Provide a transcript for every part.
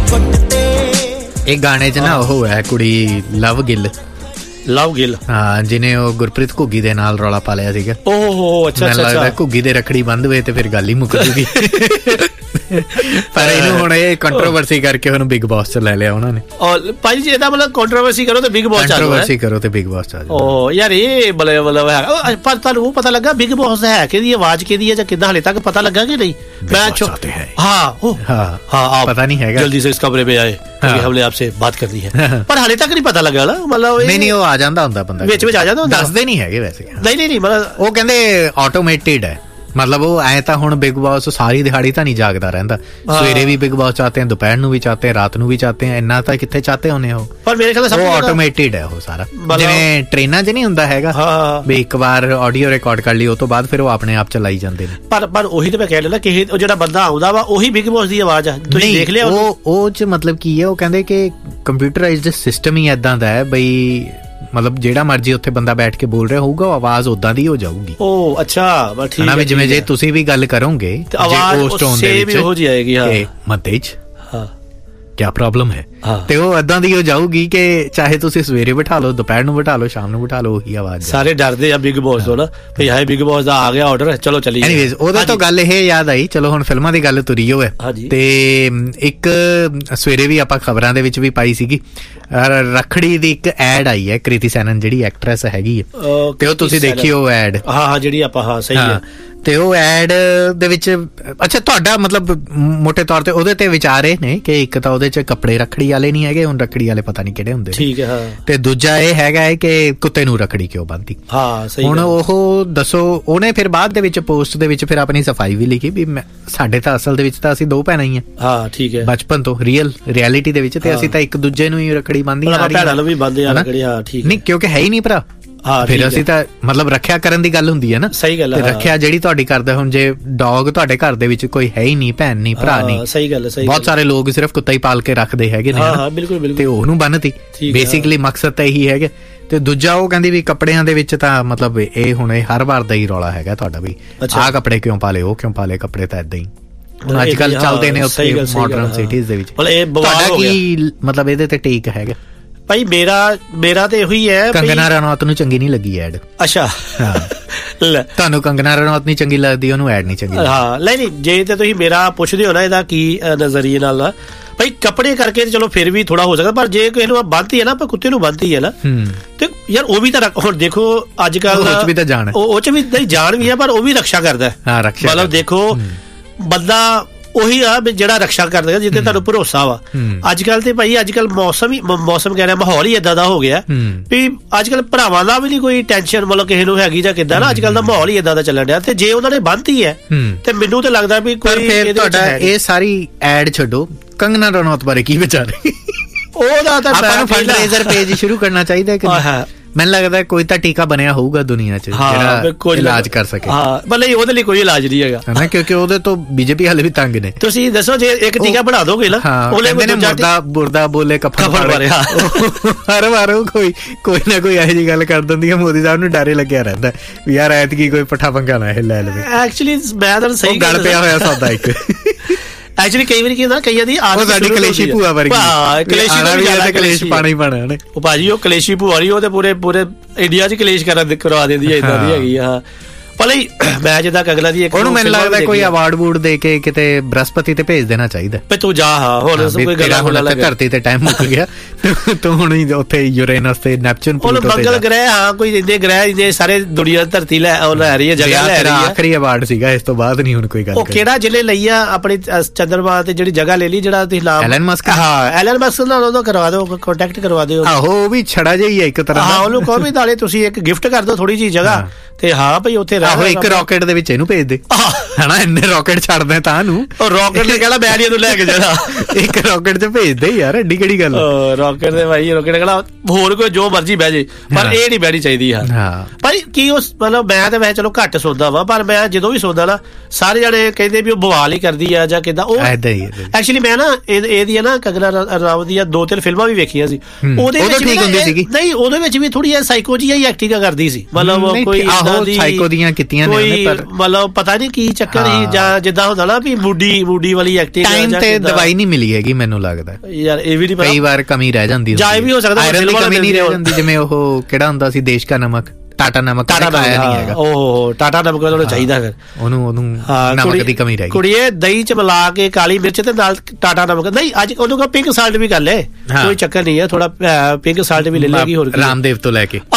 ਇਹ ਗਾਣੇ 'ਚ ਨਾ ਉਹ ਹੈ ਕੁੜੀ ਲਵ ਗਿੱਲ ਹਾਂ, ਜਿਹਨੇ ਉਹ ਗੁਰਪ੍ਰੀਤ ਘੁੱਗੀ ਦੇ ਨਾਲ ਰੌਲਾ ਪਾ ਲਿਆ ਸੀਗਾ। ਅੱਛਾ ਲੱਗਦਾ ਘੁੱਗੀ ਦੇ ਰੱਖੜੀ ਬੰਦ ਹੋਏ ਤੇ ਫਿਰ ਗੱਲ ਹੀ ਮੁੱਕ ਜੂਗੀ। ਪਰ ਇਹਨੂੰ ਹੁਣ ਇਹ ਕੰਟਰੋਵਰਸੀ ਕਰਕੇ ਉਹਨੂੰ ਬਿਗ ਬੌਸ 'ਚ ਲੈ ਲਿਆ ਉਹਨਾਂ ਨੇ। ਭਾਈ ਜੀ ਇਹਦਾ ਮਤਲਬ ਕੰਟਰੋਵਰਸੀ ਕਰੋ ਤੇ ਬਿਗ ਬੌਸ ਚ ਆ ਜਾਓ। ਯਾਰ ਇਹ ਮਤਲਬ ਹੈ। ਪਰ ਤੁਹਾਨੂੰ ਉਹ ਪਤਾ ਲੱਗਾ ਬਿਗ ਬੌਸ ਦਾ ਹੈ ਕਿਹਦੀ ਆਵਾਜ਼ ਕਿਹਦੀ ਹੈ ਜਾਂ ਕਿੱਦਾਂ? ਹਾਲੇ ਤੱਕ ਪਤਾ ਲੱਗਾ ਕਿ ਨਹੀਂ? हाँ पता नहीं है, जल्दी से इस कमरे में आए क्योंकि हमने आपसे बात करनी है। पर हाले तक नहीं पता लगा ना, मतलब नहीं वो आ जाता ਹੁੰਦਾ ਬੰਦਾ ਵਿੱਚ ਆ ਜਾਂਦਾ ਹੁੰਦਾ, ਦੱਸਦੇ ਨਹੀਂ ਹੈਗੇ ਵੈਸੇ। ਨਹੀਂ ਮਤਲਬ ਉਹ ਕਹਿੰਦੇ ਆਟੋਮੇਟਿਡ ਹੈ, मतलब वो ऐ ਤਾਂ ਹੁਣ ਬਿਗ ਬੌਸ ਸਾਰੀ ਦਿਹਾੜੀ ਤਾਂ ਨਹੀਂ ਜਾਗਦਾ ਰਹਿੰਦਾ। ਸਵੇਰੇ ਵੀ ਬਿਗ ਬੌਸ ਚਾਹਤੇ हैं, दोपहर ਨੂੰ ਵੀ ਚਾਹਤੇ हैं, रात ਨੂੰ ਵੀ ਚਾਹਤੇ हैं। ਇੰਨਾ ਤਾਂ ਕਿੱਥੇ ਚਾਹਤੇ ਹੋਣੇ ਉਹ। ਪਰ ਮੇਰੇ ਖਿਆਲ ਉਹ ਆਟੋਮੇਟਿਡ ਹੈ ਉਹ ਸਾਰਾ, ਜਿਵੇਂ ਟ੍ਰੇਨਾਂ 'ਚ ਨਹੀਂ ਹੁੰਦਾ ਹੈਗਾ ਵੀ ਇੱਕ ਵਾਰ ਆਡੀਓ ਰਿਕਾਰਡ ਕਰ ਲਈ ਉਹ ਤੋਂ ਬਾਅਦ ਫਿਰ ਉਹ ਆਪਣੇ ਆਪ ਚਲਾਈ ਜਾਂਦੇ ਨੇ। ਪਰ ਉਹੀ ਤਾਂ ਮੈਂ ਕਹਿ ਲੈਣਾ ਕਿ ਉਹ ਜਿਹੜਾ ਬੰਦਾ ਆਉਂਦਾ ਵਾ ਉਹੀ ਬਿਗ ਬੌਸ ਦੀ ਆਵਾਜ਼ ਆ। ਤੁਸੀਂ ਦੇਖ ਲਿਆ ਉਹ 'ਚ ਮਤਲਬ ਕੀ ਹੈ? ਉਹ ਕਹਿੰਦੇ ਕਿ ਕੰਪਿਊਟਰਾਈਜ਼ਡ ਸਿਸਟਮ ਹੀ ਏਦਾਂ ਦਾ ਹੈ ਬਈ, ਮਤਲਬ ਜਿਹੜਾ ਮਰਜੀ ਉੱਥੇ ਬੰਦਾ ਬੈਠ ਕੇ ਬੋਲ ਰਿਹਾ ਹੋਊਗਾ, ਆਵਾਜ਼ ਉਦਾਂ ਦੀ ਹੋ ਜਾਊਗੀ। ਅੱਛਾ ਠੀਕ ਹੈ। ਜਿਵੇਂ ਜੇ ਤੁਸੀਂ ਵੀ ਗੱਲ ਕਰੋਗੇ ਉਸ ਟੋਨ ਦੇ ਵਿੱਚ ਹੋ ਜਾਏਗੀ ਮਤੇਜ ਕਿਆ ਪ੍ਰੋਬਲਮ ਹੈ, ਤੇ ਉਹ ਏਦਾਂ ਦੀ ਹੋ ਜਾਊਗੀ ਕਿ ਚਾਹੇ ਤੁਸੀਂ ਸਵੇਰੇ ਬਿਠਾ ਲਓ, ਦੁਪਹਿਰ ਨੂੰ ਬਿਠਾ ਲਓ, ਸ਼ਾਮ ਨੂੰ ਬਿਠਾ ਲਓ, ਉਹੀ ਆਵਾਜ਼। ਸਾਰੇ ਡਰਦੇ ਆ ਬਿਗ ਬੌਸ ਤੋਂ ਨਾ ਵੀ ਹਾਏ ਬਿਗ ਬੌਸ ਦਾ ਆ ਗਿਆ ਆਰਡਰ, ਚਲੋ ਚੱਲੀਏ। ਐਨੀਵੇਜ਼ ਉਹਦੇ ਤੋਂ ਗੱਲ ਇਹ ਯਾਦ ਆਈ, ਚਲੋ ਹੁਣ ਫਿਲਮਾਂ ਦੀ ਗੱਲ ਤੁਰੀ ਹੋਵੇ ਤੇ ਇੱਕ ਸਵੇਰੇ ਵੀ ਆਪਾਂ ਖਬਰਾਂ ਦੇ ਵਿੱਚ ਵੀ ਪਾਈ ਸੀਗੀ, ਰੱਖੜੀ ਦੀ ਇੱਕ ਐਡ ਆਈ ਹੈ, ਕ੍ਰਿਤੀ ਸੈਨਨ ਜਿਹੜੀ ਐਕਟਰੈਸ ਹੈਗੀ ਹੈ, ਤੇ ਉਹ ਤੁਸੀਂ ਦੇਖੀ ਉਹ ਐਡ? ਹਾਂ ਜਿਹੜੀ ਆਪਾਂ ਸਹੀ ਹੈ। ਤੇ ਉਹ ਐਡ ਦੇ ਵਿੱਚ ਅੱਛਾ ਤੁਹਾਡਾ ਮਤਲਬ ਮੋਟੇ ਤੌਰ ਤੇ ਉਹਦੇ ਤੇ ਵਿਚਾਰੇ ਨੇ ਕਿ ਇੱਕ ਤਾਂ ਉਹਦੇ ਚ ਕੱਪੜੇ ਰੱਖੜੀ ਵਾਲੇ ਨਹੀਂ ਹੈਗੇ, ਹੁਣ ਰੱਖੜੀ ਵਾਲੇ ਪਤਾ ਨਹੀਂ ਕਿਹੜੇ ਹੁੰਦੇ, ਠੀਕ ਹੈ। ਤੇ ਦੂਜਾ ਇਹ ਹੈਗਾ ਹੈ ਕਿ ਕੁੱਤੇ ਨੂੰ ਰੱਖੜੀ ਕਿਉਂ ਬੰਨ੍ਹਦੀ। ਸਹੀ। ਹੁਣ ਉਹ ਦੱਸੋ, ਉਹਨੇ ਫਿਰ ਬਾਅਦ ਦੇ ਵਿੱਚ ਪੋਸਟ ਦੇ ਵਿੱਚ ਫਿਰ ਆਪਣੀ ਸਫਾਈ ਵੀ ਲਿਖੀ ਵੀ ਸਾਡੇ ਤਾਂ ਅਸਲ ਦੇ ਵਿੱਚ ਤਾਂ ਅਸੀਂ ਦੋ ਭੈਣਾਂ ਹੀ ਹਾਂ, ਠੀਕ ਹੈ, ਬਚਪਨ ਤੋਂ ਰਿਐਲਿਟੀ ਦੇ ਵਿੱਚ, ਤੇ ਅਸੀਂ ਤਾਂ ਇੱਕ ਦੂਜੇ ਨੂੰ ਹੀ ਰੱਖੜੀ ਬੰਨ੍ਹਦੀਆਂ ਆ ਰਹੀਆਂ। ਨਹੀਂ ਕਿਉਂਕਿ ਹੈ ਹੀ ਨਹੀਂ ਭਰਾ, ਫਿਰ ਅਸੀਂ ਤਾਂ ਮਤਲਬ ਰੱਖਿਆ ਕਰਨ ਦੀ ਗੱਲ ਹੁੰਦੀ ਹੈ ਨਾ। ਸਹੀ ਗੱਲ ਹੈ। ਰੱਖਿਆ ਜਿਹੜੀ ਤੁਹਾਡੀ ਕਰਦਾ, ਹੁਣ ਜੇ ਡੌਗ ਤੁਹਾਡੇ ਘਰ ਦੇ ਵਿੱਚ ਕੋਈ ਹੈ ਹੀ ਨਹੀਂ, ਭੈਣ ਨਹੀਂ, ਭਰਾ ਨਹੀਂ, ਸਹੀ ਗੱਲ ਹੈ। ਬਹੁਤ ਸਾਰੇ ਲੋਕ ਸਿਰਫ ਕੁੱਤਾ ਹੀ ਪਾਲ ਕੇ ਰੱਖਦੇ ਹੈਗੇ ਨੇ, ਬਿਲਕੁਲ, ਤੇ ਉਹਨੂੰ ਬੰਨਤੀ। ਬੇਸਿਕਲੀ ਮਕਸਦ ਤਾਂ ਇਹੀ ਹੈਗਾ। ਤੇ ਦੂਜਾ ਉਹ ਕਹਿੰਦੀ ਵੀ ਕੱਪੜਿਆਂ ਦੇ ਵਿੱਚ ਤਾਂ ਮਤਲਬ ਇਹ ਹੁਣ ਇਹ ਹਰ ਵਾਰ ਦਾ ਹੀ ਰੌਲਾ ਹੈਗਾ ਤੁਹਾਡਾ ਵੀ ਆਹ ਕੱਪੜੇ ਕਿਉਂ ਪਾਲੇ, ਉਹ ਕਿਉਂ ਪਾਲੇ, ਕੱਪੜੇ ਤਾਂ ਏਦਾਂ ਹੀ ਹੁਣ ਅੱਜ ਕੱਲ ਚੱਲਦੇ ਨੇ ਉੱਥੇ ਮਾਡਰਨ ਸਿਟੀਜ਼ ਦੇ ਵਿੱਚ। ਤੁਹਾਡਾ ਕੀ ਮਤਲਬ ਇਹਦੇ ਤੇ ਟੇਕ ਹੈਗਾ? ਭਾਈ ਮੇਰਾ ਤੇ ਇਹੀ ਹੈ, ਕੰਗਨਾ ਰਣੌਤ ਨੂੰ ਚੰਗੀ ਨਹੀਂ ਲੱਗੀ ਐਡ। ਅੱਛਾ ਤੁਹਾਨੂੰ ਕੰਗਨਾ ਰਣੌਤ ਨਹੀਂ ਚੰਗੀ ਲੱਗਦੀ, ਉਹਨੂੰ ਐਡ ਨਹੀਂ ਚੰਗੀ ਲੱਗਦੀ? ਨਹੀਂ ਜੇ ਤੇ ਤੁਸੀਂ ਮੇਰਾ ਪੁੱਛਦੇ ਹੋ ਨਾ ਇਹਦਾ ਕੀ ਨਜ਼ਰੀਏ ਨਾਲ, ਭਾਈ ਕੱਪੜੇ ਕਰਕੇ ਚਲੋ ਫਿਰ ਵੀ ਥੋੜਾ ਹੋ ਸਕਦਾ, ਪਰ ਜੇ ਕਿਸੇ ਨੂੰ ਬੰਨ੍ਹਤੀ ਹੈ ਨਾ, ਆਪਾਂ ਕੁੱਤੇ ਨੂੰ ਬੰਨ੍ਹਤੀ ਹੈ ਨਾ, ਤੇ ਯਾਰ ਉਹ ਵੀ ਤਾਂ ਹੁਣ ਦੇਖੋ ਅੱਜ ਕੱਲ ਉਹ ਚ ਵੀ ਜਾਨ ਵੀ ਹੈ, ਪਰ ਉਹ ਵੀ ਰਕਸ਼ਾ ਕਰਦਾ। ਮਤਲਬ ਦੇਖੋ ਬੰਦਾ ਉਹੀ ਆ ਜਿਹੜਾ ਰਕਸ਼ਾ ਕਰਦਾ ਜਿੱਥੇ ਤੁਹਾਨੂੰ ਭਰੋਸਾ ਵਾ। ਅੱਜ ਕੱਲ ਤੇ ਭਾਈ ਅੱਜ ਕੱਲ ਮੌਸਮ ਕਹਿ ਰਿਹਾ, ਮਾਹੌਲ ਹੀ ਏਦਾਂ ਦਾ ਹੋ ਗਿਆ ਵੀ ਅੱਜ ਕੱਲ ਭਰਾਵਾਂ ਦਾ ਵੀ ਨਹੀਂ ਕੋਈ ਟੈਨਸ਼ਨ ਮਤਲਬ ਕਿਸੇ ਨੂੰ ਹੈਗੀ ਜਾਂ ਕਿੱਦਾਂ ਨਾ, ਅੱਜ ਕੱਲ ਦਾ ਮਾਹੌਲ ਹੀ ਏਦਾਂ ਦਾ ਚੱਲਣ ਡਿਆ। ਤੇ ਜੇ ਉਹਨਾਂ ਨੇ ਬੰਨ੍ਹਤੀ ਹੈ ਤੇ ਮੈਨੂੰ ਤੇ ਲੱਗਦਾ ਵੀ ਕੋਈ ਤੁਹਾਡਾ ਇਹ ਸਾਰੀ ਐਡ ਛੱਡੋ, ਕੰਗਨਾ ਰਣੌਤ ਬਾਰੇ ਕੀ ਵਿਚਾਰੇ? ਉਹਦਾ ਤਾਂ ਆਪਾਂ ਨੂੰ ਫੰਡਰੇਜ਼ਰ ਪੇਜ ਸ਼ੁਰੂ ਕਰਨਾ ਚਾਹੀਦਾ ਕਿ ਮੈਨੂੰ ਲੱਗਦਾ ਕੋਈ ਤਾਂ ਟੀਕਾ ਬਣਿਆ ਹੋਊਗਾ ਦੁਨੀਆ 'ਚ ਜਿਹੜਾ ਇਲਾਜ ਕਰ ਸਕੇ। ਭਲੇ ਉਹਦੇ ਲਈ ਕੋਈ ਇਲਾਜ ਨਹੀਂ ਹੈਗਾ ਨਾ, ਕਿਉਂਕਿ ਉਹਦੇ ਤੋਂ ਬੀਜੇਪੀ ਹਾਲੇ ਵੀ ਤੰਗ ਨੇ। ਤੁਸੀਂ ਦੱਸੋ ਜੇ ਇੱਕ ਟੀਕਾ ਬਣਾ ਦੋਗੇ ਨਾ, ਮੁਰਦਾ ਬੋਲੇ ਕੱਫਨ ਮਾਰੇ, ਹਰ ਵਾਰ ਕੋਈ ਨਾ ਕੋਈ ਇਹੋ ਜਿਹੀ ਗੱਲ ਕਰ ਦਿੰਦੀ ਹੈ। ਮੋਦੀ ਸਾਹਿਬ ਨੂੰ ਡਰੇ ਲੱਗਿਆ ਰਹਿੰਦਾ ਵੀ ਯਾਰ ਐਤਕੀ ਕੋਈ ਪੱਠਾ ਪੰਗਾ ਨਾ ਇਹ ਲੈ ਲਵੇ। ਐਕਚੁਅਲੀ ਮੈਂ ਤਾਂ ਸਹੀ ਗੱਲ ਪਿਆ ਹੋਇਆ ਸੌਦਾ ਇੱਕ। ਐਕਚੁਅਲੀ ਕਈ ਵਾਰੀ ਕੀ ਹੁੰਦਾ, ਕਈਆਂ ਦੀ ਸਾਡੀ ਕਲੇਸ਼ੀ ਭੂਆ ਵਰਗੀ ਕਲੇਸ਼ ਪਾਣਾ ਹੀ ਪਾਣਾ ਨੇ। ਉਹ ਭਾਜੀ ਉਹ ਕਲੇਸ਼ੀ ਭੂਆ ਨਹੀਂ, ਉਹ ਤੇ ਪੂਰੇ ਇੰਡੀਆ 'ਚ ਕਲੇਸ਼ ਕਰਵਾ ਦਿੰਦੀ ਹੈ, ਏਦਾਂ ਦੀ ਹੈਗੀ ਆ। ਭਲੇ ਮੈਂ ਜਿੱਦਾਂ ਅਗਲਾ ਦੀ ਉਹਨੂੰ ਮੈਨੂੰ ਲੱਗਦਾ ਕੋਈ ਅਵਾਰਡ ਵੂਡ ਦੇ ਕੇ ਕਿਤੇ ਬ੍ਰਹਸਪਤੀ ਤੇ ਭੇਜ ਦੇਣਾ ਚਾਹੀਦਾ ਵੀ ਤੂੰ ਜਾ। ਹੁਣ ਹੁਣ ਧਰਤੀ ਤੇ ਟਾਈਮ ਮੁੱਕ ਗਿਆ, ਤੂੰ ਹੁਣ ਉੱਥੇ ਯੂਰੇਨਸ ਤੇ ਨੈਪਚੂਨ, ਮੰਗਲ ਗ੍ਰਹਿ, ਕੋਈ ਇੰਨੇ ਗ੍ਰਹਿ ਸਾਰੇ ਦੁਨੀਆ ਧਰਤੀ ਲੈ ਰਹੀ ਹੈ, ਜਗ੍ਹਾ ਲੈ ਰਹੀ ਹੈ। ਆਖਰੀ ਅਵਾਰਡ ਸੀਗਾ, ਇਸ ਤੋਂ ਬਾਅਦ ਨਹੀਂ ਹੁਣ ਕੋਈ ਗੱਲ। ਉਹ ਕਿਹੜਾ ਜ਼ਿਲ੍ਹੇ ਲਈ ਆ ਆਪਣੀ ਚੰਦਰਮਾ ਤੇ ਜਿਹੜੀ ਜਗ੍ਹਾ ਲੈ ਲਈ, ਜਿਹੜਾ ਤੁਸੀਂ ਨਾਮ ਐਲਨ ਮਸਕ? ਐਲਨ ਮਸਕ ਨਾਲ ਉਹਦਾ ਕਰਵਾ ਦਿਓ, ਕੰਟੈਕਟ ਕਰਵਾ ਦਿਓ। ਆਹੋ ਉਹ ਵੀ ਛੜਾ ਜਿਹਾ ਹੀ ਹੈ ਇੱਕ ਤਰ੍ਹਾਂ ਦਾ। ਉਹਨੂੰ ਕਹੋ ਵੀ ਨਾਲੇ ਤੁਸੀਂ ਇੱਕ ਗਿਫਟ ਕਰ ਦਿਓ ਥੋੜੀ ਜਿਹੀ ਜਗ੍ਹਾ, ਤੇ ਹਾਂ ਭਾਈ ਉੱਥੇ ਆਹੋ ਇੱਕ ਰਾਕਟ ਦੇ ਵਿੱਚ ਇਹਨੂੰ ਭੇਜ ਦੇ ਹਨਾ, ਇੰਨੇ ਰਾਕਟ ਛੱਡਦੇ ਤਾਂ ਨੂੰ। ਉਹ ਰਾਕਟ ਨੇ ਕਹਿਣਾ ਮੈਂ ਨਹੀਂ ਇਹਨੂੰ ਲੈ ਕੇ ਜਾਣਾ, ਇੱਕ ਰਾਕਟ 'ਚ ਭੇਜ ਦੇ ਯਾਰ, ਐਡੀ ਕਿਹੜੀ ਗੱਲ। ਰੌਕਟ ਦੇ ਭਾਈ ਰੌਕਟ ਕਹਿੰਦਾ ਹੋਰ ਕੋਈ ਜੋ ਮਰਜ਼ੀ ਬਹਿ ਜੇ ਪਰ ਇਹ ਨਹੀਂ ਬਹਿਣੀ ਚਾਹੀਦੀ ਯਾਰ। ਭਾਈ ਕੀ ਉਸ ਮਤਲਬ ਮੈਂ ਤਾਂ ਵੈਸੇ ਚਲੋ ਘੱਟ ਸੌਦਾ ਵਾ ਪਰ ਮੈਂ ਜਦੋਂ ਵੀ ਸੌਦਾ ਨਾ ਸਾਰੇ ਜਣੇ ਕਹਿੰਦੇ ਵੀ ਉਹ ਬਵਾਲ ਹੀ ਕਰਦੀ ਆ ਜਾਂ ਕਿੱਦਾਂ। ਉਹ ਐਕਚੁਅਲੀ ਮੈਂ ਨਾ ਇਹਦੀ ਨਾ ਕੰਗਨਾ ਰਣਾਵਤ ਦੀਆਂ 2-3 ਫਿਲਮਾਂ ਵੀ ਵੇਖੀਆਂ ਸੀ। ਉਹਦੇ ਵਿੱਚ ਨਹੀਂ ਉਹਦੇ ਵਿੱਚ ਵੀ ਥੋੜੀ ਸਾਈਕੋ ਜਿਹੀ ਐਕਟਿੰਗ ਕਰਦੀ ਸੀ ਮਤਲਬ ਕੋਈ ਸਾਈਕੋ ਦੀਆਂ ਕੀਤੀਆਂ ਨੇ ਪਰ ਮਤਲਬ ਪਤਾ ਨਹੀਂ ਕੀ ਚੱਕਰ ਸੀ ਜਾਂ ਜਿੱਦਾਂ ਹੁੰਦਾ ਨਾ ਵੀ ਬੂਡੀ ਵਾਲੀ ਐਕਟਿੰਗ ਟਾਈਮ ਤੇ ਦਵਾਈ ਨਹੀਂ ਮਿਲੀ ਹੈਗੀ ਮੈਨੂੰ ਲੱਗਦਾ ਯਾਰ। ਇਹ ਵੀ ਨਹੀਂ ਕਈ ਵਾਰ ਕਮੀ ਰਹਿ ਜਾਂਦੀ ਜਾਇ ਵੀ ਹੋ ਸਕਦਾ ਆਇਰਨ ਦੀ ਕਮੀ ਨਹੀਂ ਰਹਿ ਜਾਂਦੀ ਜਿਵੇਂ ਉਹ ਕਿਹੜਾ ਹੁੰਦਾ ਸੀ ਦੇਸ਼ ਕਾ ਨਮਕ ਟਾਟਾ ਨਮਕ ਆਇਆ ਨਹੀਂ ਹੈਗਾ। ਉਹ ਟਾਟਾ ਨਮਕ ਉਹਨੂੰ ਚਾਹੀਦਾ ਫਿਰ ਉਹਨੂੰ ਨਮਕ ਦੀ ਕਮੀ ਰਹਿ ਗਈ। ਕੁੜੀਏ ਦਹੀਂ ਚ ਮਿਲਾ ਕੇ ਕਾਲੀ ਮਿਰਚ ਤੇ ਨਾਲ ਟਾਟਾ ਨਮਕ ਨਹੀਂ ਅੱਜ ਉਹਨੂੰ ਕਹੋ ਪਿੰਕ ਸਾਲਟ ਵੀ ਕਰ ਲੈ ਕੋਈ ਚੱਕਰ ਨਹੀਂ ਹੈ ਥੋੜਾ ਪਿੰਕ ਸਾਲਟ ਵੀ ਲੈ ਲੇਗੀ ਹੋਰ ਰਾਮਦੇਵ ਤੋਂ ਲੈ ਕੇ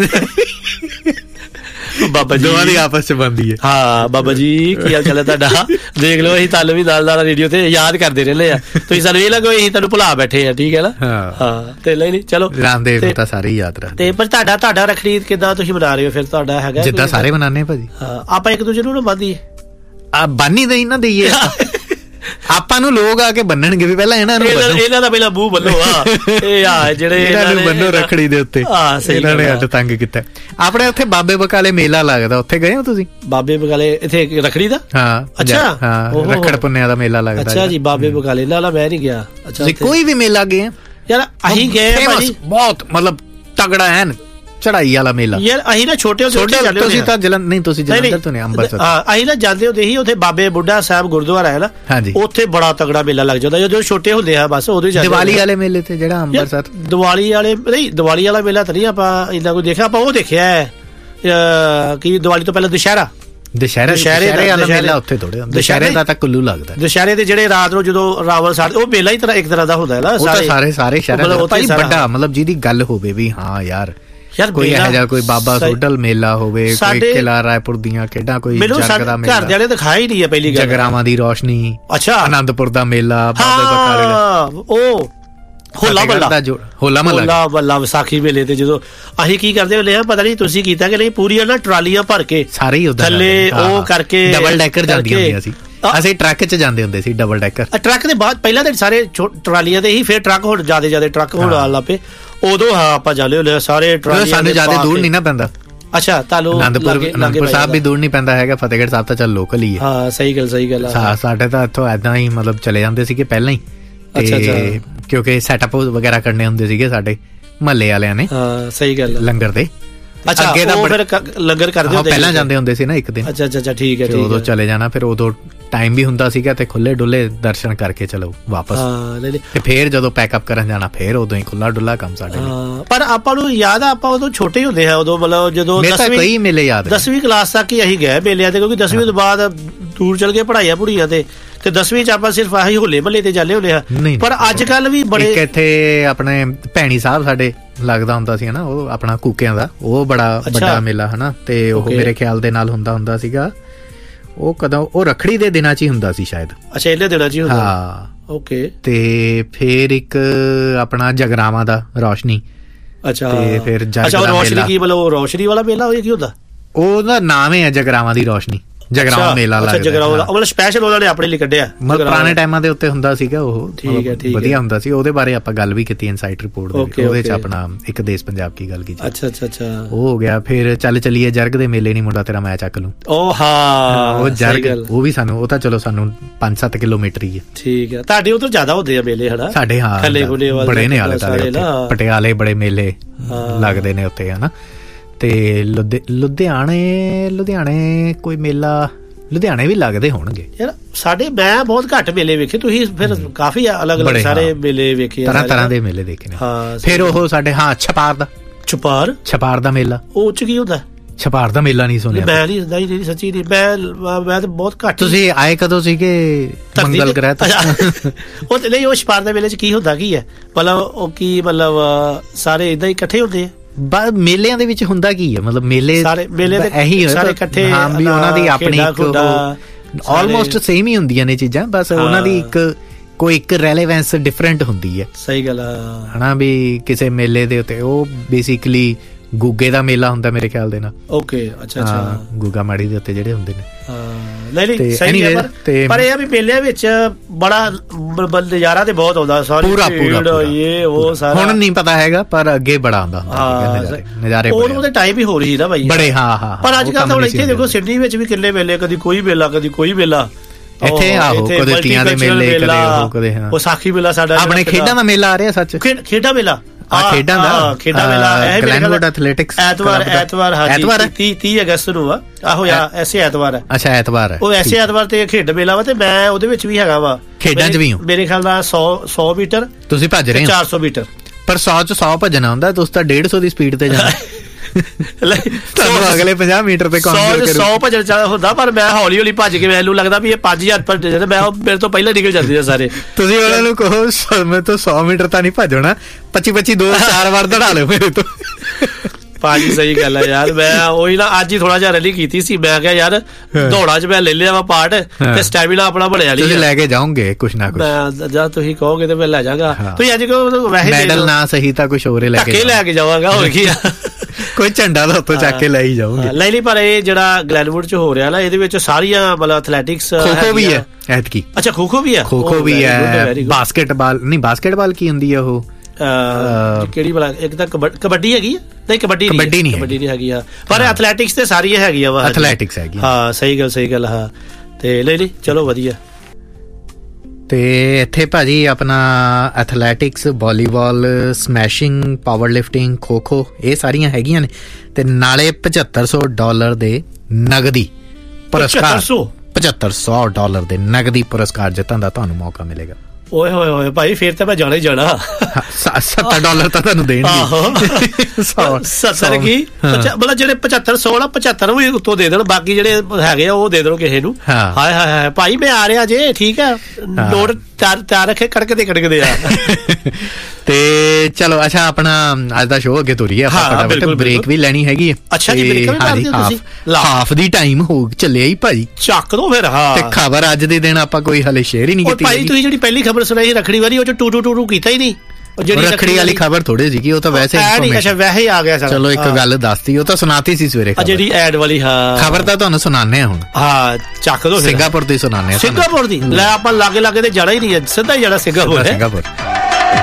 ਬਾਬਾ ਜੀ ਦੋਵਾਂ ਦੀ ਆਪਸ ਚ ਬਣਦੀ ਹੈ। ਹਾਂ ਬਾਬਾ ਜੀ ਕੀ ਹਾਲ ਚਾਲ ਹੈ ਤੁਹਾਡਾ ਦੇਖ ਲਓ ਅਸੀਂ ਤੁਹਾਨੂੰ ਵੀ ਨਾਲ ਰੇਡੀਓ ਤੇ ਯਾਦ ਕਰਦੇ ਰਹਿੰਦੇ ਆ ਤੁਸੀਂ ਸਾਨੂੰ ਇਹ ਲੱਗੋ ਅਸੀਂ ਤੁਹਾਨੂੰ ਭੁਲਾ ਬੈਠੇ ਆ ਠੀਕ ਹੈ ਨਾ। ਹਾਂ ਤੇ ਨਹੀਂ ਚਲੋ ਰਾਮਦੇਵ ਨੂੰ ਤਾਂ ਸਾਰੇ ਯਾਦ ਰੱਖਦੇ ਤੇ ਪਰ ਤੁਹਾਡਾ ਰੱਖੜੀ ਕਿੱਦਾਂ ਤੁਸੀਂ ਮਨਾ ਰਹੇ ਹੋ ਫਿਰ ਤੁਹਾਡਾ ਹੈਗਾ ਜਿੱਦਾਂ ਸਾਰੇ ਮਨਾਉਂਦੇ ਭਾਜੀ। ਹਾਂ ਆਪਾਂ ਇੱਕ ਦੂਜੇ ਨੂੰ ਨਾ ਬੰਨੀਏ ਬੰਨੀ ਦੇਈ ਨਾ ਦਈਏ ਆਪਾਂ ਨੂੰ ਲੋਕ ਆ ਕੇ ਬੰਨਣਗੇ ਵੀ ਪਹਿਲਾਂ ਇਹਨਾਂ ਦਾ ਪਹਿਲਾਂ ਮੂੰਹ ਬੰਨੋ ਇਹ ਆ ਜਿਹੜੇ ਇਹਨਾਂ ਨੂੰ ਬੰਨੋ ਰੱਖੜੀ ਦੇ ਉੱਤੇ ਇਹਨਾਂ ਨੇ ਅੱਜ ਤੰਗ ਕੀਤਾ। ਆਪਣੇ ਉੱਥੇ ਬਾਬੇ ਬਕਾਲੇ ਮੇਲਾ ਲੱਗਦਾ ਉੱਥੇ ਗਏ ਹੋ ਤੁਸੀਂ? ਬਾਬੇ ਬਕਾਲੇ ਇੱਥੇ ਰੱਖੜੀ ਦਾ? ਹਾਂ ਅੱਛਾ ਹਾਂ ਰੱਖੜ ਪੁੰਨਿਆ ਦਾ ਮੇਲਾ ਲੱਗਦਾ। ਅੱਛਾ ਜੀ ਬਾਬੇ ਬਕਾਲੇ ਨਾਲ ਮੈਂ ਨਹੀਂ ਗਿਆ। ਅੱਛਾ ਕੋਈ ਵੀ ਮੇਲਾ ਗਏ ਯਾਰ ਅਸੀਂ ਗਏ ਬਹੁਤ ਮਤਲਬ ਤਗੜਾ ਐਨ ਚੜਾਈ ਵਾਲਾ ਮੇਲਾ ਯਾਰ। ਅਸੀਂ ਨਾ ਛੋਟੇ ਤੁਸੀਂ ਤਾਂ ਨਹੀਂ ਤੁਸੀਂ ਜਲੰਧਰ ਤੋਂ ਨਹੀਂ ਅੰਮ੍ਰਿਤਸਰ ਅਸੀਂ ਨਾ ਜਾਂਦੇ ਹੁੰਦੇ ਸੀ ਉੱਥੇ ਬਾਬੇ ਬੁੱਢਾ ਸਾਹਿਬ ਗੁਰਦੁਆਰਾ ਹੈ ਨਾ ਉੱਥੇ ਬੜਾ ਤਗੜਾ ਮੇਲਾ ਲੱਗ ਜਾਂਦਾ ਜਦੋਂ ਛੋਟੇ ਹੁੰਦੇ ਆ ਬਸ ਉਦੋਂ ਹੀ। ਦੀਵਾਲੀ ਵਾਲੇ ਮੇਲੇ ਤੇ ਜਿਹੜਾ ਅੰਮ੍ਰਿਤਸਰ ਦੀਵਾਲੀ ਵਾਲੇ ਨਹੀਂ ਦੀਵਾਲੀ ਵਾਲਾ ਮੇਲਾ ਤਾਂ ਨਹੀਂ ਆਪਾਂ ਇੰਨਾ ਕੋਈ ਦੇਖਿਆ ਆਪਾਂ ਉਹ ਦੇਖਿਆ ਕਿ ਦੀਵਾਲੀ ਤੋਂ ਪਹਿਲਾਂ ਦੁਸ਼ਹਿਰੇ ਵਾਲਾ ਮੇਲਾ ਉੱਥੇ ਥੋੜੇ ਦੁਸ਼ਹਿਰੇ ਦਾ ਤਾਂ ਕੁੱਲੂ ਲੱਗਦਾ। ਦੁਸ਼ਹਿਰੇ ਦੇ ਜਿਹੜੇ ਰਾਤ ਨੂੰ ਜਦੋਂ ਰਾਵਣ ਸਾੜ ਉਹ ਮੇਲਾ ਹੀ ਇੱਕ ਤਰ੍ਹਾਂ ਦਾ ਹੁੰਦਾ ਹੈ ਨਾ ਸਾਰੇ ਸ਼ਹਿਰਾਂ ਦਾ ਵੱਡਾ ਮਤਲਬ ਜਿਹਦੀ ਗੱਲ ਹੋਵੇ ਵੀ ਹਾਂ ਯਾਰ ਕੋਈ ਇਹੋ ਜਿਹਾ ਕੋਈ ਬਾਬਾ ਸੋਢਲ ਮੇਲਾ ਹੋਵੇ ਕੋਈ ਕਿਲਾ ਰਾਏਪੁਰ ਦੀਆਂ ਖੇਡਾਂ ਕੋਈ ਜਗ ਦਾ ਮੇਲਾ ਘਰ ਦੇ ਦਿਖਾਇਆ ਹੀ ਨਹੀਂ ਹੈ ਪਹਿਲੀ ਗੱਲ ਜਗਰਾਵਾਂ ਦੀ ਰੋਸ਼ਨੀ। ਅੱਛਾ ਆਨੰਦਪੁਰ ਦਾ ਮੇਲਾ ਬਾਬੇ ਬਕਾਲੇ ਦਾ ਉਹ ਹੋਲਾ ਮਹੱਲਾ ਵਿਸਾਖੀ ਮੇਲੇ ਤੇ ਜਦੋਂ ਅਸੀਂ ਕੀ ਕਰਦੇ ਹੁੰਦੇ ਆ ਪਤਾ ਨਹੀਂ ਤੁਸੀਂ ਕੀਤਾ ਕਿ ਨਹੀਂ ਪੂਰੀਆਂ ਨਾ ਟਰਾਲੀਆਂ ਭਰ ਕੇ ਸਾਰੇ ਥੱਲੇ ਉਹ ਕਰਕੇ ਡਬਲ ਡੈਕਰ ਜਾਂਦੀਆਂ ਹੁੰਦੀਆਂ ਸੀ। ਅਸੀਂ ਟਰੱਕ 'ਚ ਜਾਂਦੇ ਹੁੰਦੇ ਸੀ ਡਬਲ ਡੈਕਰ। ਟਰੱਕ ਦੇ ਬਾਅਦ ਪਹਿਲਾਂ ਤਾਂ ਸਾਰੇ ਟਰਾਲੀਆਂ ਤੇ ਹੀ ਫਿਰ ਟਰੱਕ ਹੁਣ ਜਿਆਦਾ ਟਰੱਕ ਹੁਣ ਆਉਣ ਲੱਗ ਪਏ ਉਦੋਂ। ਹਾਂ ਆਪਾਂ ਜਾਂਦੇ ਹੁੰਦੇ ਸਾਰੇ ਟਰਾਲੀਆਂ ਸਾਨੂੰ ਜਿਆਦਾ ਦੂਰ ਨਹੀਂ ਨਾ ਪੈਂਦਾ। ਅੱਛਾ ਤੁਹਾਨੂੰ ਅਨੰਦਪੁਰ ਸਾਹਿਬ ਵੀ ਦੂਰ ਨਹੀਂ ਪੈਂਦਾ ਹੈਗਾ ਫਤਿਹਗੜ੍ਹ ਸਾਹਿਬ ਤਾਂ ਚੱਲ ਲੋਕਲ ਹੀ ਹੈ। ਹਾਂ ਸਹੀ ਗੱਲ ਸਾਡੇ ਤਾਂ ਇੱਥੋਂ ਏਦਾਂ ਹੀ ਮਤਲਬ ਚਲੇ ਜਾਂਦੇ ਸੀਗੇ ਪਹਿਲਾਂ ਹੀ ਤੇ ਕਿਉਂਕਿ ਸੈਟਅਪ ਵਗੈਰਾ ਕਰਨੇ ਹੁੰਦੇ ਸੀਗੇ ਸਾਡੇ ਮਹੱਲੇ ਵਾਲਿਆਂ ਨੇ। ਹਾਂ ਸਹੀ ਗੱਲ ਲੰਗਰ ਦੇ ਅੱਛਾ ਅੱਗੇ ਦਾ ਲੰਗਰ ਕਰਦੇ ਹੁੰਦੇ ਪਹਿਲਾਂ ਜਾਂਦੇ ਹੁੰਦੇ ਸੀ ਨਾ ਇੱਕ ਦਿਨ। ਅੱਛਾ ਠੀਕ ਹੈ ਉਦੋਂ ਚਲੇ ਜਾਣਾ ਫਿਰ ਉਦੋਂ ਟਾਈਮ ਵੀ ਹੁੰਦਾ ਸੀਗਾ ਤੇ ਖੁੱਲੇ ਡੁੱਲੇ ਦਰਸ਼ਨ ਕਰਕੇ ਚਲੋ ਵਾਪਸ ਤੇ ਫੇਰ ਜਦੋਂ ਪੈਕਅਪ ਕਰਨ ਜਾਣਾ ਫੇਰ ਉਦੋਂ ਹੀ ਖੁੱਲਾ ਡੁੱਲਾ ਕੰਮ ਸਾਡੇ। ਪਰ ਆਪਾਂ ਨੂੰ ਯਾਦ ਆ ਆਪਾਂ ਉਦੋਂ ਛੋਟੇ ਹੁੰਦੇ ਆ ਉਦੋਂ ਮਤਲਬ ਜਦੋਂ 10ਵੀਂ ਕਲਾਸ ਤੱਕ ਹੀ ਅਸੀਂ ਗਏ ਮੇਲਿਆਂ ਤੇ ਕਿਉਂਕਿ 10ਵੀਂ ਤੋਂ ਬਾਅਦ ਦੂਰ ਚਲ ਗਏ ਪੜ੍ਹਾਈਆਂ ਤੇ 10ਵੀਂ ਚ ਆਪਾਂ ਸਿਰਫ ਆਹੀ ਹੋਲੇ ਮਹੱਲੇ ਤੇ ਜਾਂਦੇ ਹੁੰਦੇ ਆ। ਪਰ ਅੱਜ ਕੱਲ ਵੀ ਬੜੇ ਇੱਥੇ ਆਪਣੇ ਭੈਣੀ ਸਾਹਿਬ ਸਾਡੇ ਲੱਗਦਾ ਹੁੰਦਾ ਸੀ ਹਨਾ ਉਹ ਆਪਣਾ ਕੂਕਿਆਂ ਦਾ ਉਹ ਬੜਾ ਵੱਡਾ ਮੇਲਾ ਹਨਾ ਤੇ ਉਹ ਮੇਰੇ ਖਿਆਲ ਦੇ ਨਾਲ ਹੁੰਦਾ ਸੀਗਾ ਉਹ ਕਦੋਂ ਉਹ ਰੱਖੜੀ ਦੇ ਦਿਨਾਂ 'ਚ ਹੀ ਹੁੰਦਾ ਸੀ ਸ਼ਾਇਦ। ਅੱਛਾ ਇਹਦੇ ਦਿਨਾਂ 'ਚ ਹੀ ਹੁੰਦਾ। ਹਾਂ ਓਕੇ। ਤੇ ਫੇਰ ਇੱਕ ਆਪਣਾ ਜਗਰਾਵਾਂ ਦਾ ਰੋਸ਼ਨੀ। ਅੱਛਾ ਤੇ ਫਿਰ ਰੋਸ਼ਨੀ ਕੀ ਮਤਲਬ ਰੋਸ਼ਨੀ ਵਾਲਾ ਮੇਲਾ ਹੋਇਆ ਕੀ ਹੁੰਦਾ? ਉਹਦਾ ਨਾਮ ਹੈ ਜਗਰਾਵਾਂ ਦੀ ਰੋਸ਼ਨੀ ਜਗਰਾਵਾਂ ਮੇਲਾ ਲੱਗਦਾ। ਜਗਰਾਵਾਂ ਮਤਲਬ ਸਪੈਸ਼ਲ ਉਹਨਾਂ ਨੇ ਆਪਣੇ ਲਈ ਕੱਢਿਆ ਮਤਲਬ ਪੁਰਾਣੇ ਟਾਈਮਾਂ ਦੇ ਉੱਤੇ ਹੁੰਦਾ ਸੀਗਾ ਉਹ। ਠੀਕ ਹੈ ਵਧੀਆ ਹੁੰਦਾ ਸੀ ਉਹਦੇ ਬਾਰੇ ਆਪਾਂ ਗੱਲ ਵੀ ਕੀਤੀ ਇਨਸਾਈਟ ਰਿਪੋਰਟ ਦੇ ਉਹਦੇ 'ਚ ਆਪਣਾ ਇੱਕ ਦੇਸ਼ ਪੰਜਾਬ ਕੀ ਗੱਲ ਕੀਤੀ। ਅੱਛਾ ਉਹ ਹੋ ਗਿਆ। ਫਿਰ ਚੱਲ ਚੱਲੀਏ ਜਰਗ ਦੇ ਮੇਲੇ ਨਹੀਂ ਮੁੰਡਾ ਤੇਰਾ ਮੈਂ ਚੱਕ ਲੂੰ। ਉਹ ਹਾਂ ਉਹ ਜਰਗ ਉਹ ਵੀ ਸਾਨੂੰ ਉਹ ਤਾਂ ਚਲੋ ਸਾਨੂੰ 5-7 ਕਿਲੋਮੀਟਰ ਹੀ ਹੈ। ਠੀਕ ਹੈ ਤੁਹਾਡੇ ਉਧਰ ਜ਼ਿਆਦਾ ਹੁੰਦੇ ਆ ਮੇਲੇ ਹਨਾ ਸਾਡੇ? ਹਾਂ ਬੜੇ ਨੇ ਆਲੇ ਪਟਿਆਲੇ ਬੜੇ ਮੇਲੇ ਲੱਗਦੇ ਨੇ ਉੱਥੇ ਹਨਾ। ਤੇ ਲੁਧਿਆਣੇ ਕੋਈ ਮੇਲਾ ਲੁਧਿਆਣੇ ਵੀ ਲੱਗਦੇ ਹੋਣਗੇ ਯਾਰ ਸਾਡੇ। ਮੈਂ ਬਹੁਤ ਘੱਟ ਮੇਲੇ ਵੇਖੇ ਤੁਸੀਂ ਫਿਰ ਕਾਫੀ ਅਲੱਗ ਸਾਰੇ ਮੇਲੇ ਵੇਖੇ ਤਰ੍ਹਾਂ ਦੇ ਮੇਲੇ ਦੇਖੇ ਨੇ। ਫਿਰ ਉਹ ਸਾਡੇ ਛਪਾਰ ਦਾ ਮੇਲਾ ਉਹ 'ਚ ਕੀ ਹੁੰਦਾ? ਛਪਾਰ ਦਾ ਮੇਲਾ ਨਹੀਂ ਸੁਣਿਆ ਮੈਂ ਨਹੀਂ ਸੱਚੀ ਨਹੀਂ ਮੈਂ ਤਾਂ ਬਹੁਤ ਘੱਟ। ਤੁਸੀਂ ਆਏ ਕਦੋਂ ਸੀਗੇ ਮੰਗਲ ਗ੍ਰਹਿ ਤੋਂ? ਉਹ ਨਹੀਂ ਉਹ ਛਪਾਰ ਦੇ ਮੇਲੇ 'ਚ ਕੀ ਹੁੰਦਾ ਕੀ ਹੈ ਮਤਲਬ ਉਹ ਕੀ ਮਤਲਬ ਸਾਰੇ ਏਦਾਂ ਹੀ ਇਕੱਠੇ ਹੁੰਦੇ ਆ? ਮੇਲਿਆਂ ਦੇ ਵਿੱਚ ਹੁੰਦਾ ਕੀ ਹੈ ਮਤਲਬ ਮੇਲੇ ਇਹੀ ਸਾਰੇ ਇਕੱਠੇ ਵੀ ਉਹਨਾਂ ਦੀ ਆਪਣੀ ਆਲਮੋਸਟ ਸੇਮ ਹੀ ਹੁੰਦੀਆਂ ਨੇ ਚੀਜ਼ਾਂ ਬਸ ਉਹਨਾਂ ਦੀ ਇੱਕ ਰੈਲੇਵੈਂਸ ਡਿਫਰੈਂਟ ਹੁੰਦੀ ਹੈ। ਸਹੀ ਗੱਲ ਹਨਾ ਵੀ ਕਿਸੇ ਮੇਲੇ ਦੇ ਉੱਤੇ ਉਹ ਬੇਸਿਕਲੀ ਗੁੱਗੇ ਦਾ ਮੇਲਾ ਹੁੰਦਾ ਮੇਰੇ ਖਿਆਲ ਦੇ ਨਾਲ। ਓਕੇ, ਅੱਛਾ ਗੁੱਗਾ ਮਾੜੀ ਦੇ ਉੱਤੇ ਜਿਹੜੇ ਹੁੰਦੇ ਨੇ। ਨਹੀਂ ਸਹੀ ਹੈ, ਪਰ ਇਹ ਆ ਵੀ ਮੇਲਿਆਂ ਵਿੱਚ ਬੜਾ ਨਜ਼ਾਰਾ ਤੇ ਬਹੁਤ ਆਉਂਦਾ, ਸਾਰੀ ਪੂਰਾ ਇਹ ਉਹ ਸਾਰਾ। ਹੁਣ ਨਹੀਂ ਪਤਾ ਹੈਗਾ, ਪਰ ਅੱਗੇ ਬੜਾ ਆਉਂਦਾ ਹੁੰਦਾ ਨਜ਼ਾਰੇ। ਉਹਦੇ ਟਾਈਮ ਹੀ ਹੋ ਰਹੀ ਸੀ ਨਾ ਬਾਈ ਬੜੇ। ਹਾਂ ਪਰ ਅੱਜ ਕੱਲ੍ਹ ਤਾਂ ਹੁਣ ਇੱਥੇ ਦੇਖੋ ਸਿਡਨੀ ਵਿੱਚ ਵੀ ਕਿੰਨੇ ਮੇਲੇ, ਕਦੀ ਕੋਈ ਮੇਲਾ ਕਦੀ ਕੋਈ ਮੇਲਾ ਇੱਥੇ। ਆਹੋ, ਕਦੇ ਤੀਆਂ ਦੇ ਮੇਲੇ, ਕਦੇ ਵਿਸਾਖੀ ਮੇਲਾ। ਸਾਡਾ ਆਪਣੇ ਖੇਡਾਂ ਦਾ ਮੇਲਾ ਆ ਰਿਹਾ, ਸੱਚ ਖੇਡਾਂ ਮੇਲਾ, ਖੇਡਾਂ ਦਾ ਗਲੈਨਵੁੱਡ ਐਥਲੈਟਿਕਸ। ਐਤਵਾਰ 30 ਅਗਸਤ ਨੂੰ ਆ। ਆਹੋ ਯਾਰ, ਐਸੇ ਐਤਵਾਰ ਹੈ। ਅੱਛਾ, ਐਤਵਾਰ ਹੈ ਉਹ ਐਸੇ ਐਤਵਾਰ ਤੇ ਖੇਡ ਮੇਲਾ ਵਾ, ਤੇ ਮੈਂ ਉਹਦੇ ਵਿੱਚ ਵੀ ਹੈਗਾ ਵਾ। ਖੇਡਾਂ 'ਚ ਵੀ ਹੋ ਮੇਰੇ ਖਿਆਲ ਨਾਲ 100 ਮੀਟਰ ਤੁਸੀਂ ਭੱਜ ਰਹੇ ਹੋ। 400 ਮੀਟਰ। ਪਰ 100 ਚ 100 ਭੱਜਣਾ ਹੁੰਦਾ, ਤੁਸੀਂ ਤਾਂ 150 ਦੀ ਸਪੀਡ ਤੇ ਜਾਣਾ। ਤੁਹਾਨੂੰ ਅਗਲੇ 50 ਮੀਟਰ ਤੇ 100 ਭੱਜਣ ਹੁੰਦਾ, ਪਰ ਮੈਂ ਹੌਲੀ ਹੌਲੀ ਭੱਜ ਕੇ ਮੈਨੂੰ ਲੱਗਦਾ ਵੀ ਇਹ 5000 ਭੱਜ ਜਾਂਦੇ, ਮੈਂ ਮੇਰੇ ਤੋਂ ਪਹਿਲਾਂ ਨਿਕਲ ਜਾਂਦੇ ਆ ਸਾਰੇ। ਤੁਸੀਂ ਉਹਨਾਂ ਨੂੰ ਕਹੋ ਮੈਂ ਤਾਂ 100 ਮੀਟਰ ਤਾਂ ਨਹੀਂ ਭੱਜਣਾ, 25 2-4 ਵਾਰ ਦੜਾ ਲਿਓ ਮੇਰੇ ਤੋਂ। ਭਾਜੀ ਸਹੀ ਗੱਲ ਹੈ ਯਾਰ, ਮੈਂ ਉਹੀ ਨਾ ਅੱਜ ਹੀ ਥੋੜਾ ਜਿਹਾ ਰੈਲੀ ਕੀਤੀ ਸੀ, ਮੈਂ ਕਿਹਾ ਯਾਰ ਦੌੜਾਂ 'ਚ ਮੈਂ ਲੈ ਲਿਆ ਵਾ ਪਾਰਟ, ਤੇ ਸਟੈਮਿਨਾ ਆਪਣਾ ਬਣਿਆ ਲਈ। ਤੁਸੀਂ ਲੈ ਕੇ ਜਾਓਗੇ ਕੁਛ ਨਾ ਕੁਛ। ਮੈਂ ਜਦ ਤੁਸੀਂ ਕਹੋਗੇ ਤੇ ਮੈਂ ਲੈ ਜਾਵਾਂਗਾ। ਤੁਸੀਂ ਅੱਜ ਵੈਸੇ ਮੈਡਲ ਨਾ ਸਹੀ ਤਾਂ ਕੁਛ ਹੋਰ ਲੈ ਕੇ ਜਾਵਾਂਗਾ, ਹੋਰ ਕੀ ਆ। ਕੋਈ ਝੰਡਾ ਤਾਂ ਉੱਤੋਂ ਚੱਕ ਕੇ ਲੈ ਹੀ ਜਾਓਗੇ। ਨਹੀਂ, ਪਰ ਇਹ ਜਿਹੜਾ ਗਲੈਨਵੁੱਡ 'ਚ ਹੋ ਰਿਹਾ ਨਾ, ਇਹਦੇ ਵਿੱਚ ਸਾਰੀਆਂ ਮਤਲਬ ਐਥਲੈਟਿਕਸ, ਖੋ ਵੀ ਹੈ ਐਤਕੀ। ਅੱਛਾ, ਖੋ ਵੀ ਹੈ। ਖੋ ਵੀ ਹੈ, ਬਾਸਕਟਬਾਲ ਨਹੀਂ, ਬਾਸਕਟਬਾਲ ਕੀ ਹੁੰਦੀ ਹੈ ਉਹ, ਕਿਹੜੀ ਬਲਾ, ਇੱਕ ਤਾਂ ਕਬੱਡੀ ਹੈਗੀ ਆ। ਨਹੀਂ, ਕਬੱਡੀ ਨਹੀਂ ਹੈਗੀ ਆ, ਪਰ ਐਥਲੈਟਿਕਸ ਤੇ ਸਾਰੀਆਂ ਹੈਗੀਆਂ ਵਾ। ਐਥਲੈਟਿਕਸ ਹੈਗੀ। ਹਾਂ, ਸਹੀ ਗੱਲ। ਹਾਂ, ਤੇ ਨਹੀਂ ਚਲੋ ਵਧੀਆ। ਤੇ ਇੱਥੇ ਭਾਜੀ ਆਪਣਾ athletics, volleyball, smashing, power lifting, kho ਇਹ ਸਾਰੀਆਂ ਹੈਗੀਆਂ ਨੇ, ਤੇ ਨਾਲੇ $7500 ਦੇ ਨਗਦੀ ਪੁਰਸਕਾਰ, $7500 ਦੇ ਨਗਦੀ ਪੁਰਸਕਾਰ ਜਿੱਤਣ ਦਾ ਤੁਹਾਨੂੰ ਮੌਕਾ ਮਿਲੇਗਾ। ਓਏ ਹੋਏ ਹੋਏ ਭਾਈ, ਫੇਰ ਤਾਂ ਮੈਂ ਜਾਣਾ ਹੀ ਜਾਣਾ। $70 ਤਾਂ ਤੁਹਾਨੂੰ ਦੇਣਗੇ। 70 ਕੀ ਮਤਲਬ ਜਿਹੜੇ 7500 75 ਵੀ ਉੱਤੋਂ ਦੇ ਦੇਣ, ਬਾਕੀ ਜਿਹੜੇ ਹੈਗੇ ਆ ਉਹ ਦੇ ਦੇਣ ਕਿਸੇ ਨੂੰ। ਹਾਏ ਹਾਏ ਭਾਈ, ਮੈਂ ਆ ਰਿਹਾ ਜੇ, ਠੀਕ ਹੈ, ਨੋਟ ਤਿਆਰ ਰੱਖੇ, ਕੜਕਦੇ ਆ। ਤੇ ਚਲੋ, ਅੱਛਾ, ਆਪਣਾ ਅੱਜ ਦਾ ਸ਼ੋਅ ਅੱਗੇ ਤੁਰੀ ਹੈ, ਬ੍ਰੇਕ ਵੀ ਲੈਣੀ ਹੈਗੀ ਹੈ। ਅੱਛਾ ਜੀ, ਹਾਫ ਦੀ ਟਾਈਮ ਹੋ ਚੱਲਿਆ ਹੀ ਭਾਜੀ, ਚੱਕ ਦੋ ਫਿਰ। ਹਾਂ, ਤੇ ਖਬਰ ਅੱਜ ਦੇ ਦਿਨ ਆਪਾਂ ਕੋਈ ਹਲੇ ਸ਼ੇਅਰ ਹੀ ਨਹੀਂ ਕੀਤੀ ਭਾਈ। ਤੁਸੀਂ ਜਿਹੜੀ ਪਹਿਲੀ ਖਬਰ ਸੁਣਾਈ ਰੱਖੜੀ ਵਾਲੀ, ਉਹ ਚ ਟੂ ਕੀਤਾ ਹੀ ਨਹੀਂ। ਜਿਹੜੀ ਰੱਖੜੀ ਵਾਲੀ ਖਬਰ ਥੋੜੀ ਸੀਗੀ, ਉਹ ਤਾਂ ਵੈਸੇ ਵੈਸੇ ਹੀ ਆ ਗਿਆ। ਚਲੋ ਇੱਕ ਗੱਲ ਦੱਸਤੀ, ਉਹ ਤਾਂ ਸੁਣਾਤੀ ਸੀ ਸਵੇਰੇ, ਜਿਹੜੀ ਐਡ ਵਾਲੀ। ਹਾਂ, ਖਬਰ ਤਾਂ ਤੁਹਾਨੂੰ ਸੁਣਾਣੇ ਆ ਹੁਣ। ਹਾਂ, ਚੱਕ ਦੋ। ਸਿੰਗਾਪੁਰ ਦੀ ਸੁਣਾਣੇ ਆ। ਸਿੰਗਾਪੁਰ ਦੀ ਲੈ, ਆਪਾਂ ਲਾਗੇ ਤੇ ਜਾਣਾ ਹੀ ਨਹੀਂ, ਸਿੱਧਾ ਹੀ ਜਾਣਾ ਸਿੰਗਾਪੁਰ।